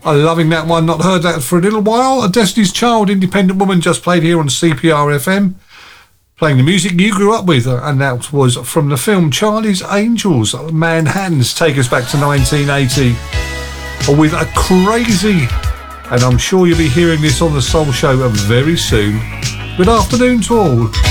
I'm loving that one. Not heard that for a little while. A Destiny's Child, Independent Woman, just played here on CPR FM. Playing the music you grew up with, and that was from the film Charlie's Angels. Manhattans take us back to 1980 with a crazy, and I'm sure you'll be hearing this on the Soul Show very soon. Good afternoon to all.